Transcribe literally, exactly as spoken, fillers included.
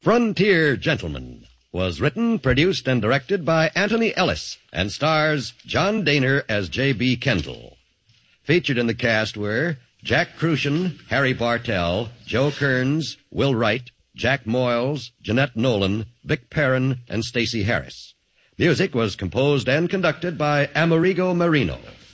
Frontier Gentleman was written, produced, and directed by Anthony Ellis and stars John Daner as J B. Kendall. Featured in the cast were Jack Crucian, Harry Bartell, Joe Kearns, Will Wright, Jack Moyles, Jeanette Nolan, Vic Perrin, and Stacey Harris. Music was composed and conducted by Amerigo Marino.